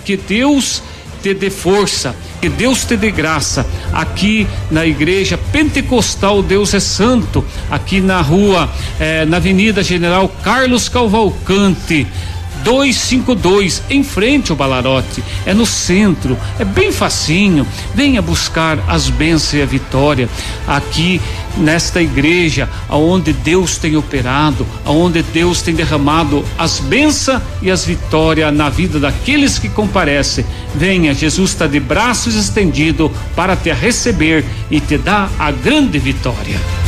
Que Deus te dê força, que Deus te dê graça. Aqui na igreja pentecostal Deus é Santo, aqui na rua, na Avenida General Carlos Cavalcante, 252, em frente ao Balarote, é no centro, é bem facinho. Venha buscar as bênçãos e a vitória aqui nesta igreja, aonde Deus tem operado, aonde Deus tem derramado as bênçãos e as vitórias na vida daqueles que comparecem. Venha, Jesus está de braços estendidos para te receber e te dar a grande vitória.